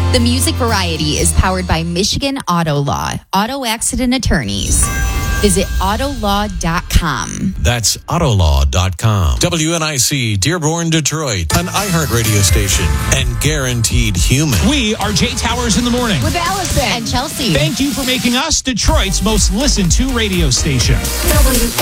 The Music Variety is powered by Michigan Auto Law, auto accident attorneys. Visit autolaw.com. That's autolaw.com. WNIC, Dearborn, Detroit, an iHeart radio station and guaranteed human. We are Jay Towers in the morning. With Allison and Chelsea. Thank you for making us Detroit's most listened to radio station.